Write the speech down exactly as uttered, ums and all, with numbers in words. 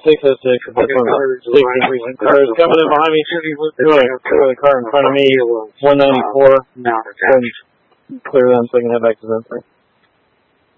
six oh six. Cars coming in behind me. Clear the car in front of me. one ninety-four. Clear them so I can head back to Vincent.